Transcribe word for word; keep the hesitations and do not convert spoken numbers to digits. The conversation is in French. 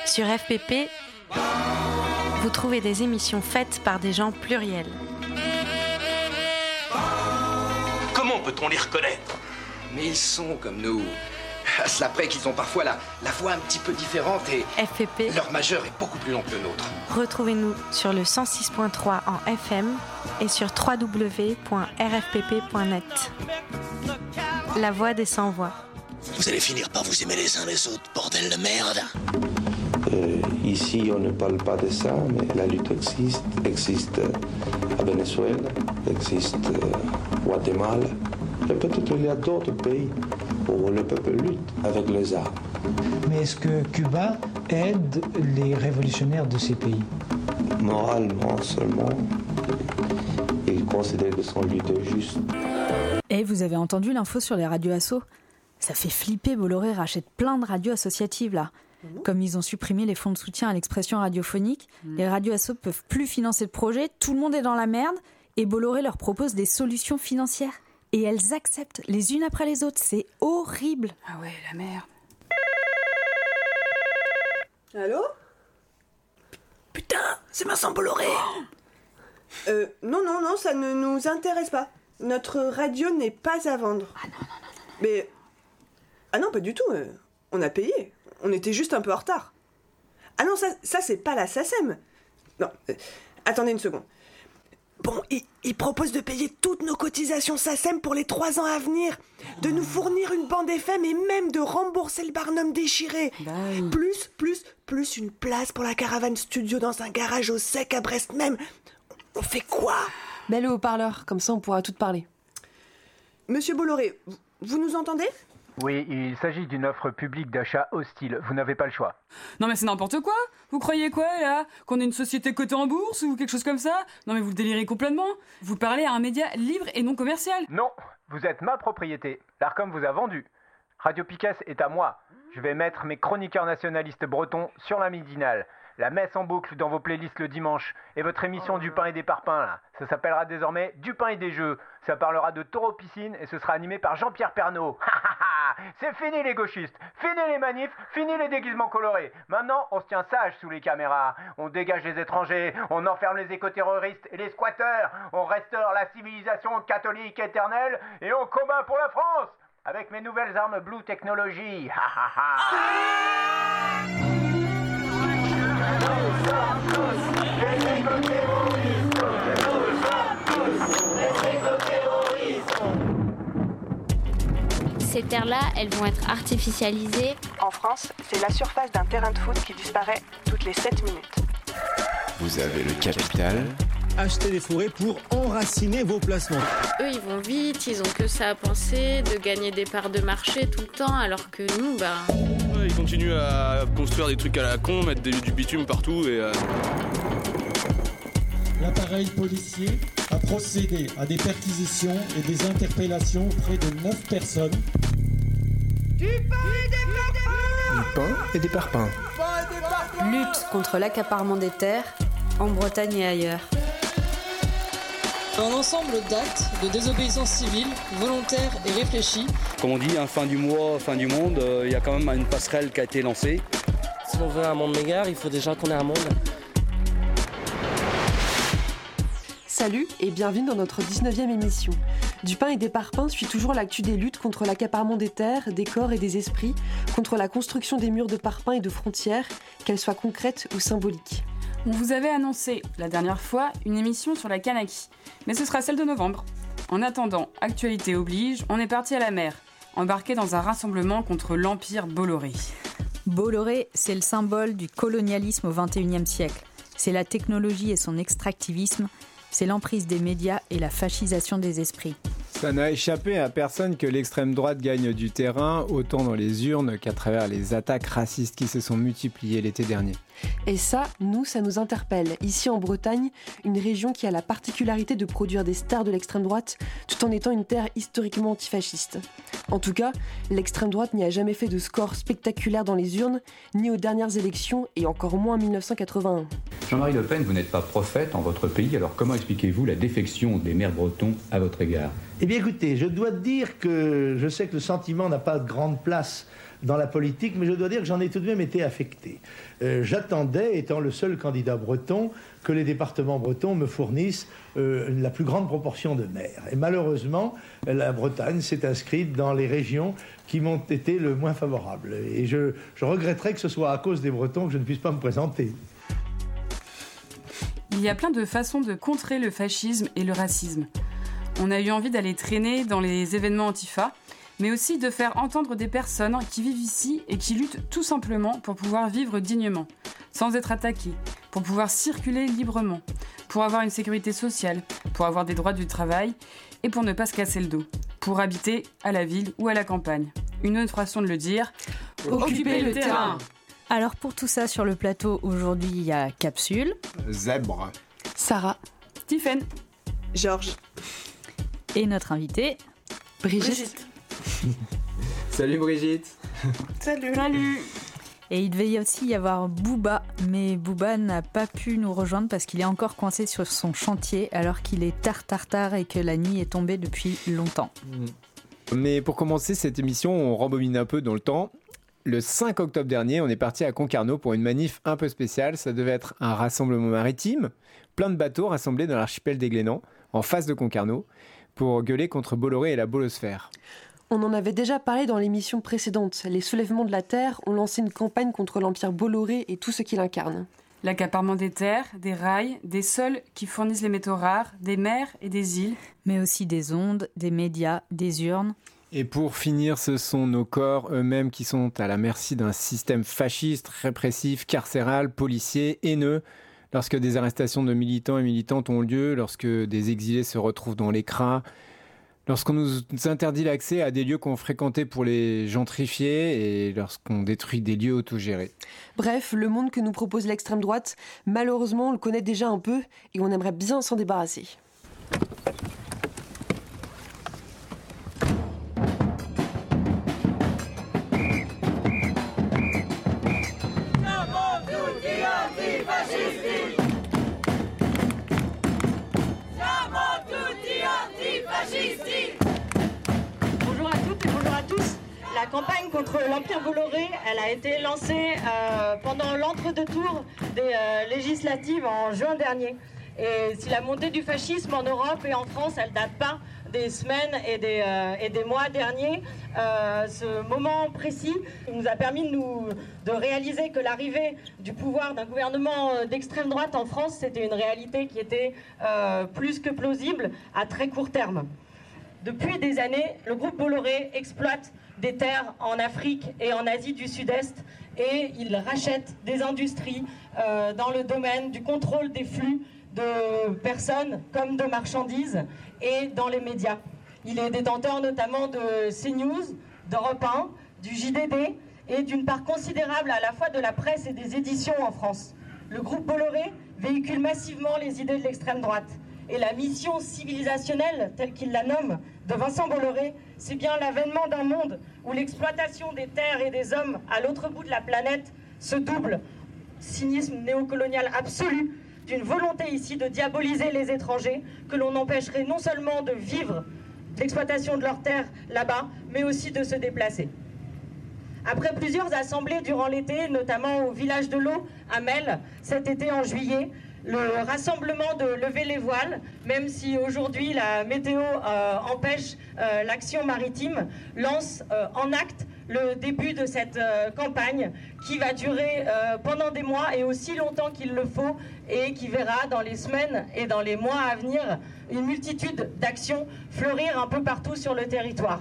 Sur F P P, vous trouvez des émissions faites par des gens pluriels. Comment peut-on les reconnaître ? Mais ils sont comme nous. À cela près qu'ils ont parfois la, la voix un petit peu différente et F P P, leur majeur est beaucoup plus long que le nôtre. Retrouvez-nous sur le cent six point trois en F M et sur w w w point r f p p point net. La voix des sans-voix. Vous allez finir par vous aimer les uns les autres, bordel de merde. Euh, ici, on ne parle pas de ça, mais la lutte existe. Existe à Venezuela, existe au Guatemala. Et peut-être il y a d'autres pays où le peuple lutte avec les armes. Mais est-ce que Cuba aide les révolutionnaires de ces pays ? Moralement seulement, ils considèrent que son lutte est juste. Et vous avez entendu l'info sur les radios assos ? Ça fait flipper, Bolloré rachète plein de radios associatives là. Comme ils ont supprimé les fonds de soutien à l'expression radiophonique, mmh. les radios assos peuvent plus financer le projet, tout le monde est dans la merde, et Bolloré leur propose des solutions financières. Et elles acceptent les unes après les autres, c'est horrible. Ah ouais, la merde. Allô ? Putain, c'est Vincent Bolloré. Euh, non, non, non, ça ne nous intéresse pas. Notre radio n'est pas à vendre. Ah non, non, non, non. Mais... Ah non, pas du tout, euh, on a payé. On était juste un peu en retard. Ah non, ça, ça c'est pas la SACEM. Non, euh, attendez une seconde. Bon, il, il propose de payer toutes nos cotisations SACEM pour les trois ans à venir, de nous fournir une bande F M et même de rembourser le Barnum déchiré. Bye. Plus, plus, plus une place pour la caravane studio dans un garage au sec à Brest même. On fait quoi ? Mets le haut-parleur, comme ça on pourra tout parler. Monsieur Bolloré, vous nous entendez ? Oui, il s'agit d'une offre publique d'achat hostile. Vous n'avez pas le choix. Non mais c'est n'importe quoi. Vous croyez quoi là ? Qu'on est une société cotée en bourse ou quelque chose comme ça ? Non mais vous le délirez complètement. Vous parlez à un média libre et non commercial. Non, vous êtes ma propriété. L'Arcom vous a vendu. Radio Picasse est à moi. Je vais mettre mes chroniqueurs nationalistes bretons sur la midinale. La messe en boucle dans vos playlists le dimanche. Et votre émission du pain et des parpaings, là. Ça s'appellera désormais Du pain et des jeux. Ça parlera de taureau piscine et ce sera animé par Jean-Pierre Pernaut. C'est fini les gauchistes, fini les manifs, fini les déguisements colorés. Maintenant, on se tient sage sous les caméras. On dégage les étrangers, on enferme les écoterroristes et les squatteurs. On restaure la civilisation catholique éternelle et on combat pour la France. Avec mes nouvelles armes Blue Technology. Ces terres-là, elles vont être artificialisées. En France, c'est la surface d'un terrain de foot qui disparaît toutes les sept minutes. Vous avez le capital. Achetez des forêts pour enraciner vos placements. Eux, ils vont vite, ils ont que ça à penser, de gagner des parts de marché tout le temps, alors que nous, bah... Ouais, ils continuent à construire des trucs à la con, mettre des, du bitume partout et... Euh... L'appareil policier a procédé à des perquisitions et des interpellations auprès de neuf personnes. Du pain et des parpaings ! Du pain et des parpaings. Lutte contre l'accaparement des terres, en Bretagne et ailleurs. Un ensemble d'actes de désobéissance civile, volontaire et réfléchi. Comme on dit, hein, fin du mois, fin du monde, il euh, y a quand même une passerelle qui a été lancée. Si on veut un monde meilleur, il faut déjà qu'on ait un monde. Salut et bienvenue dans notre dix-neuvième émission. Du pain et des parpaings suit toujours l'actu des luttes contre l'accaparement des terres, des corps et des esprits, contre la construction des murs de parpaings et de frontières, qu'elles soient concrètes ou symboliques. On vous avait annoncé, la dernière fois, une émission sur la Kanaki, mais ce sera celle de novembre. En attendant, actualité oblige, on est parti à la mer, embarqué dans un rassemblement contre l'Empire Bolloré. Bolloré, c'est le symbole du colonialisme au vingt et unième siècle. C'est la technologie et son extractivisme, c'est l'emprise des médias et la fascisation des esprits. Ça n'a échappé à personne que l'extrême droite gagne du terrain, autant dans les urnes qu'à travers les attaques racistes qui se sont multipliées l'été dernier. Et ça, nous, ça nous interpelle. Ici en Bretagne, une région qui a la particularité de produire des stars de l'extrême droite, tout en étant une terre historiquement antifasciste. En tout cas, l'extrême droite n'y a jamais fait de score spectaculaire dans les urnes, ni aux dernières élections, et encore moins en dix-neuf cent quatre-vingt-un. Jean-Marie Le Pen, vous n'êtes pas prophète en votre pays, alors comment expliquez-vous la défection des maires bretons à votre égard ? Eh bien écoutez, je dois te dire que je sais que le sentiment n'a pas de grande place dans la politique, mais je dois dire que j'en ai tout de même été affecté. Euh, j'attendais, étant le seul candidat breton, que les départements bretons me fournissent euh, la plus grande proportion de maires. Et malheureusement, la Bretagne s'est inscrite dans les régions qui m'ont été le moins favorables. Et je, je regretterais que ce soit à cause des Bretons que je ne puisse pas me présenter. Il y a plein de façons de contrer le fascisme et le racisme. On a eu envie d'aller traîner dans les événements Antifa, mais aussi de faire entendre des personnes qui vivent ici et qui luttent tout simplement pour pouvoir vivre dignement, sans être attaquées, pour pouvoir circuler librement, pour avoir une sécurité sociale, pour avoir des droits du travail et pour ne pas se casser le dos, pour habiter à la ville ou à la campagne. Une autre façon de le dire, occuper le terrain. Alors pour tout ça sur le plateau, aujourd'hui il y a Capsule, Zèbre, Sarah, Stephen, Georges et notre invitée, Brigitte. Brigitte. Salut Brigitte. Salut. Salut. Et il devait aussi y avoir Booba, mais Booba n'a pas pu nous rejoindre parce qu'il est encore coincé sur son chantier alors qu'il est tard tard tard et que la nuit est tombée depuis longtemps. Mais pour commencer cette émission, on rembobine un peu dans le temps. Le cinq octobre dernier, on est parti à Concarneau pour une manif un peu spéciale. Ça devait être un rassemblement maritime, plein de bateaux rassemblés dans l'archipel des Glénans, en face de Concarneau, pour gueuler contre Bolloré et la bolosphère. On en avait déjà parlé dans l'émission précédente. Les soulèvements de la Terre ont lancé une campagne contre l'Empire Bolloré et tout ce qu'il incarne. L'accaparement des terres, des rails, des sols qui fournissent les métaux rares, des mers et des îles. Mais aussi des ondes, des médias, des urnes. Et pour finir, ce sont nos corps eux-mêmes qui sont à la merci d'un système fasciste, répressif, carcéral, policier, haineux. Lorsque des arrestations de militants et militantes ont lieu, lorsque des exilés se retrouvent dans les cras, lorsqu'on nous interdit l'accès à des lieux qu'on fréquentait pour les gentrifier et lorsqu'on détruit des lieux autogérés. Bref, le monde que nous propose l'extrême droite, malheureusement, on le connaît déjà un peu et on aimerait bien s'en débarrasser. Bonjour à toutes et bonjour à tous. La campagne contre l'Empire Bolloré, elle a été lancée euh, pendant l'entre-deux-tours des euh, législatives en juin dernier. Et si la montée du fascisme en Europe et en France, elle date pas des semaines et des, euh, et des mois derniers, euh, ce moment précis nous a permis de, nous, de réaliser que l'arrivée du pouvoir d'un gouvernement d'extrême droite en France, c'était une réalité qui était euh, plus que plausible à très court terme. Depuis des années, le groupe Bolloré exploite des terres en Afrique et en Asie du Sud-Est et il rachète des industries euh, dans le domaine du contrôle des flux de personnes comme de marchandises et dans les médias. Il est détenteur notamment de CNews, d'Europe un, du J D D et d'une part considérable à la fois de la presse et des éditions en France. Le groupe Bolloré véhicule massivement les idées de l'extrême droite. Et la mission civilisationnelle, telle qu'il la nomme, de Vincent Bolloré, c'est bien l'avènement d'un monde où l'exploitation des terres et des hommes à l'autre bout de la planète se double. Cynisme néocolonial absolu, d'une volonté ici de diaboliser les étrangers, que l'on empêcherait non seulement de vivre l'exploitation de leurs terres là-bas, mais aussi de se déplacer. Après plusieurs assemblées durant l'été, notamment au village de l'Eau, à Melle, cet été en juillet, le rassemblement de lever les voiles, même si aujourd'hui la météo euh, empêche euh, l'action maritime, lance euh, en acte le début de cette euh, campagne qui va durer euh, pendant des mois et aussi longtemps qu'il le faut et qui verra dans les semaines et dans les mois à venir une multitude d'actions fleurir un peu partout sur le territoire.